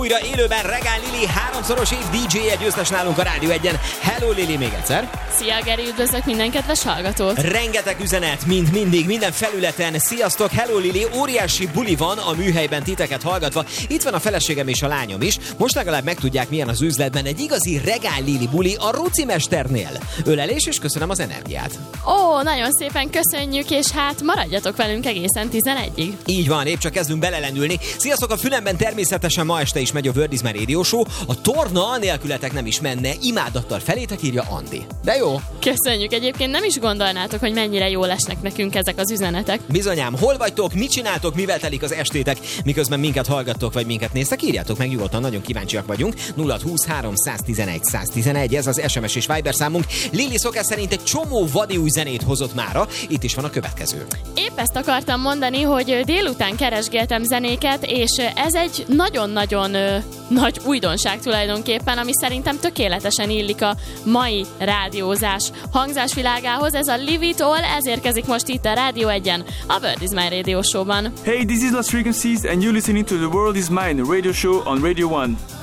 újra élőben Regál Lili, 3-szoros év DJ-je győztes nálunk a Rádió 1-en. Hello Lili, még egyszer. Szia Geri, üdvözlök minden kedves hallgatót. Rengeteg üzenet, mint mindig, minden felületen. Sziasztok, hello Lili, óriási buli van a műhelyben titeket hallgatva. Itt van a feleségem és a lányom is. Most legalább megtudják, milyen az üzletben egy igazi Regál Lili buli a Ruci mesternél. Ölelés, és köszönöm az energiát. Ó, nagyon szépen köszönjük, és hát maradjatok velünk egészen 11-ig. Így van, épp csak kezdünk belelendülni. Sziasztok, a fülemben természetesen ma este is megy a World is My Radio Show. A torna nélkületek nem is menne, imádattal felétek, írja Andi. De jó. Köszönjük, egyébként nem is gondolnátok, hogy mennyire jól esnek nekünk ezek az üzenetek. Bizonyám, hol vagytok, mit csináltok, mivel telik az estétek, miközben minket hallgattok, vagy minket néztek, írjátok meg nyugodtan, nagyon kíváncsiak vagyunk. 0623 111 111, ez az SMS és Viber számunk. Lili szokás szerint egy csomó vadi új zenét hozott mára, itt is van a következő. Épp ezt akartam mondani, hogy délután keresgéltem zenéket, és ez egy nagyon-nagyon nagy újdonság tulajdonképpen, ami szerintem tökéletesen illik a mai rádiózás hangzásvilágához. Ez a Live It All, ez érkezik most itt a Rádió 1-en, a World is My Radio Show-ban. Hey, this is Lost Frequencies and you're listening to the World is Mine radio show on Radio 1.